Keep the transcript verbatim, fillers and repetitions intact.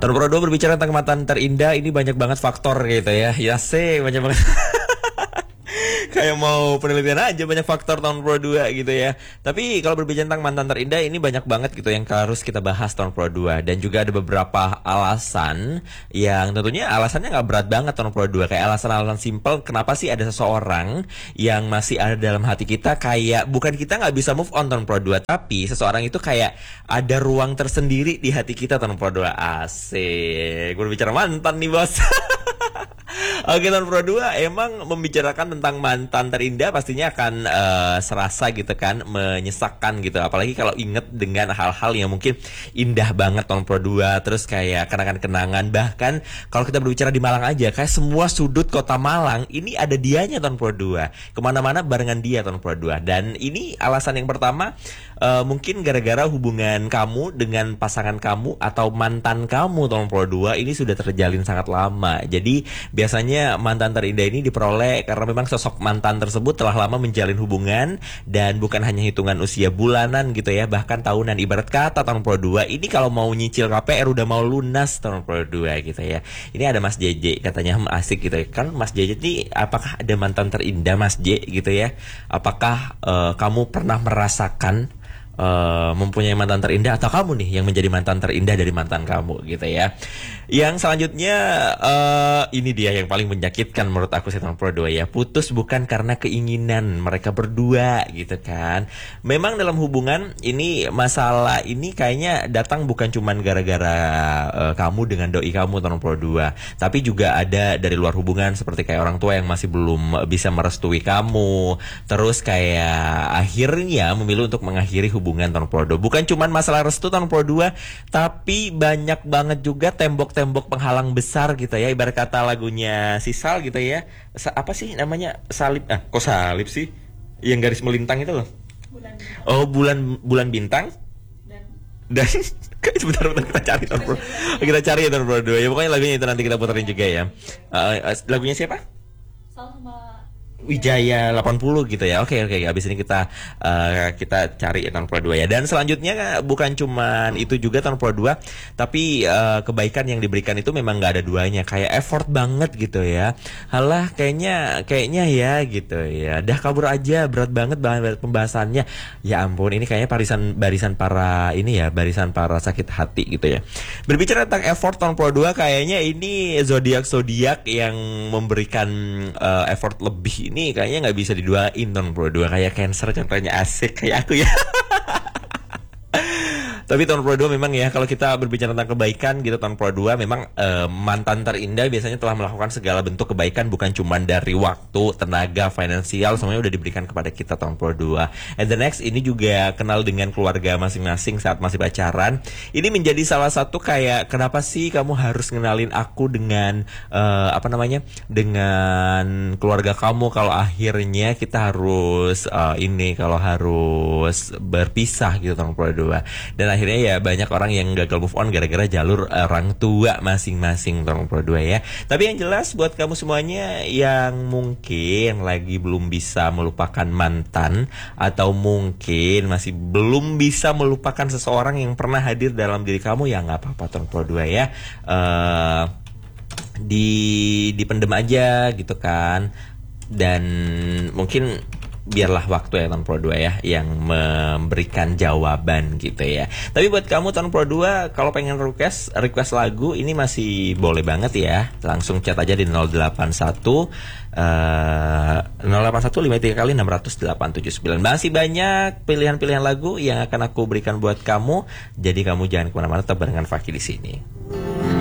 Tahun Pro dua berbicara tentang mantan terindah, ini banyak banget faktor gitu ya. Ya sih, banyak banget. Kayak mau penelitian aja, banyak faktor tahun Pro dua gitu ya. Tapi kalau berbicara tentang mantan terindah, ini banyak banget gitu yang harus kita bahas tahun Pro dua. Dan juga ada beberapa alasan yang tentunya alasannya gak berat banget tahun Pro dua. Kayak alasan-alasan simpel, kenapa sih ada seseorang yang masih ada dalam hati kita. Kayak bukan kita gak bisa move on tahun Pro dua, tapi seseorang itu kayak ada ruang tersendiri di hati kita tahun Pro dua. Asik, berbicara mantan nih bos. Oke, tahun Pro dua emang membicarakan tentang mantan terindah pastinya akan uh, serasa gitu kan, menyesakkan gitu. Apalagi kalau inget dengan hal-hal yang mungkin indah banget tahun Pro dua. Terus kayak kenangan-kenangan. Bahkan kalau kita berbicara di Malang aja, kayak semua sudut kota Malang ini ada dianya tahun Pro dua. Kemana-mana barengan dia tahun Pro dua. Dan ini alasan yang pertama, uh, mungkin gara-gara hubungan kamu dengan pasangan kamu atau mantan kamu tahun Pro dua ini sudah terjalin sangat lama. Jadi biasanya mantan terindah ini diperoleh karena memang sosok mantan tersebut telah lama menjalin hubungan dan bukan hanya hitungan usia bulanan gitu ya, bahkan tahunan. Ibarat kata tahun Pro dua ini kalau mau nyicil K P R udah mau lunas tahun Pro dua gitu ya. Ini ada Mas J J katanya asik gitu ya. Kan Mas J J ini apakah ada mantan terindah Mas J gitu ya? Apakah uh, kamu pernah merasakan Uh, mempunyai mantan terindah, atau kamu nih yang menjadi mantan terindah dari mantan kamu gitu ya. Yang selanjutnya uh, ini dia yang paling menyakitkan menurut aku sih tahun Pro dua ya. Putus bukan karena keinginan mereka berdua gitu kan. Memang dalam hubungan ini, masalah ini kayaknya datang bukan cuman gara-gara uh, kamu dengan doi kamu tahun Pro dua, tapi juga ada dari luar hubungan, seperti kayak orang tua yang masih belum bisa merestui kamu. Terus kayak akhirnya memilih untuk mengakhiri hubungan hubungan tahun Pro dua. Bukan cuman masalah restu tahun Pro dua, tapi banyak banget juga tembok-tembok penghalang besar gitu ya. Ibarat kata lagunya Sisal gitu ya. Sa apa sih namanya? Salib. Ah, kok salib sih? Yang garis melintang itu loh. Bulan. Oh, bulan bulan bintang. Dan dan sebentar-bentar kita cari tahun Pro. Kita cari ya tahun Pro dua. Ya pokoknya lagunya itu nanti kita puterin juga ya. Uh, lagunya siapa? Sama Wijaya delapan puluh gitu ya. Oke oke, habis ini kita uh, kita cari tahun Pro dua ya. Dan selanjutnya bukan cuman itu juga tahun Pro dua, tapi uh, kebaikan yang diberikan itu memang nggak ada duanya. Kayak effort banget gitu ya. Halah kayaknya kayaknya ya gitu ya. Dah kabur aja, berat banget bahan pembahasannya. Ya ampun, ini kayaknya barisan barisan para ini ya, barisan para sakit hati gitu ya. Berbicara tentang effort tahun Pro dua, kayaknya ini zodiak-zodiak yang memberikan uh, effort lebih. Ini kayaknya nggak bisa diduain tahun Pro dua. Kayak Cancer contohnya, asik kayak aku ya. Tapi tahun Pro dua memang ya, kalau kita berbicara tentang kebaikan gitu, tahun Pro dua memang uh, mantan terindah biasanya telah melakukan segala bentuk kebaikan, bukan cuma dari waktu, tenaga, finansial, semuanya udah diberikan kepada kita tahun Pro dua. And the next, ini juga kenal dengan keluarga masing-masing saat masih pacaran. Ini menjadi salah satu kayak, kenapa sih kamu harus ngenalin aku dengan uh, apa namanya, dengan keluarga kamu, kalau akhirnya kita harus uh, ini, kalau harus berpisah gitu tahun Pro dua. Dan akhirnya ya banyak orang yang gagal move on gara-gara jalur orang tua masing-masing tahun Pro dua ya. Tapi yang jelas buat kamu semuanya yang mungkin lagi belum bisa melupakan mantan, atau mungkin masih belum bisa melupakan seseorang yang pernah hadir dalam diri kamu, ya nggak apa-apa tahun Pro dua ya. Uh, di dipendem aja gitu kan. Dan mungkin biarlah waktu ya tahun Pro dua ya yang memberikan jawaban gitu ya. Tapi buat kamu tahun Pro dua, kalau pengen request request lagu ini masih boleh banget ya. Langsung chat aja di nol delapan satu uh, nol delapan satu lima tiga kali enam nol delapan tujuh sembilan. Masih banyak pilihan-pilihan lagu yang akan aku berikan buat kamu. Jadi kamu jangan kemana-mana, tetap barengan Fakih di sini.